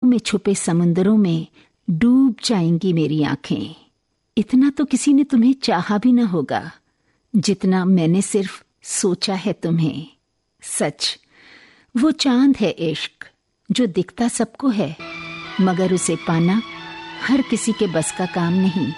में छुपे समुंदरों में डूब जाएंगी मेरी आंखें। इतना तो किसी ने तुम्हें चाहा भी ना होगा जितना मैंने सिर्फ सोचा है तुम्हें। सच, वो चांद है इश्क जो दिखता सबको है, मगर उसे पाना हर किसी के बस का काम नहीं।